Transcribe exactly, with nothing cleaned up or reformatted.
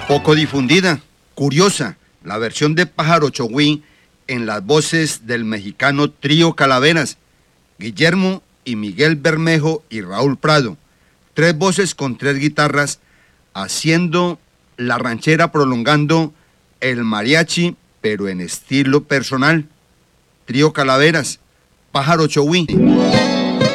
Poco difundida, curiosa, la versión de Pájaro Chogüí en las voces del mexicano Trío Calaveras, Guillermo y Miguel Bermejo y Raúl Prado. Tres voces con tres guitarras haciendo la ranchera, prolongando el mariachi, pero en estilo personal. Trío Calaveras, Pájaro Chogüí.